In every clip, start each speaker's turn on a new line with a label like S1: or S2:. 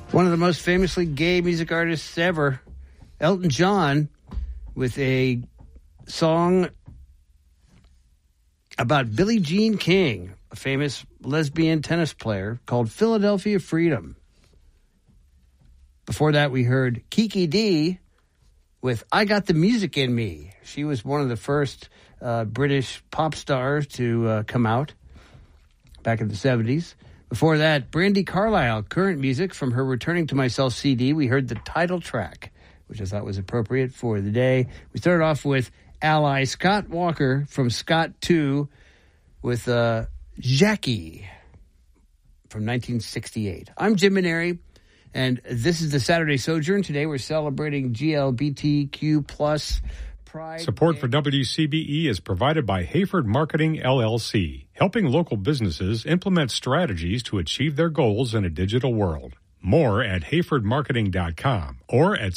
S1: One of the most famously gay music artists ever, Elton John, with a song about Billie Jean King, a famous lesbian tennis player, called Philadelphia Freedom. Before that, we heard Kiki Dee with I Got the Music in Me. She was one of the first British pop stars to come out back in the 70s. Before that, Brandi Carlile, current music from her Returning to Myself CD. We heard the title track, which I thought was appropriate for the day. We started off with ally Scott Walker from Scott 2 with Jackie from 1968. I'm Jim Maneri, and this is the Saturday Sojourn. Today we're celebrating GLBTQ plus Pride.
S2: Support for WCBE is provided by Hayford Marketing, LLC, helping local businesses implement strategies to achieve their goals in a digital world. More at hayfordmarketing.com or at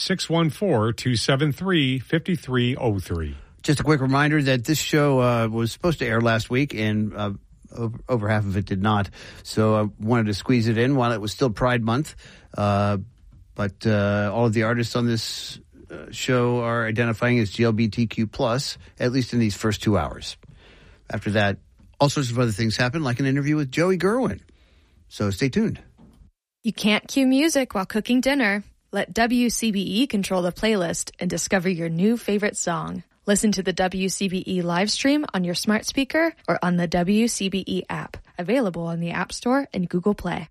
S2: 614-273-5303.
S1: Just a quick reminder that this show was supposed to air last week, and over half of it did not. So I wanted to squeeze it in while it was still Pride Month. But all of the artists on this show are identifying as GLBTQ+, at least in these first 2 hours. After that, all sorts of other things happen, like an interview with Joey Gerwin. So stay tuned.
S3: You can't cue music while cooking dinner. Let WCBE control the playlist and discover your new favorite song. Listen to the WCBE live stream on your smart speaker or on the WCBE app, available on the App Store and Google Play.